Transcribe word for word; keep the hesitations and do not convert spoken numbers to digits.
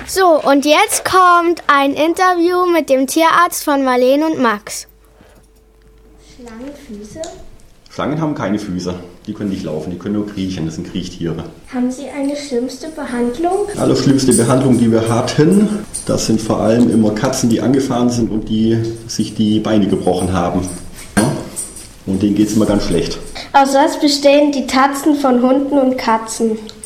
So, und jetzt kommt ein Interview mit dem Tierarzt von Marleen und Max. Schlangenfüße? Schlangen haben keine Füße. Die können nicht laufen, die können nur kriechen. Das sind Kriechtiere. Haben Sie eine schlimmste Behandlung? Die allerschlimmste Behandlung, die wir hatten, das sind vor allem immer Katzen, die angefahren sind und die sich die Beine gebrochen haben. Und denen geht es immer ganz schlecht. Aus was bestehen die Tatzen von Hunden und Katzen?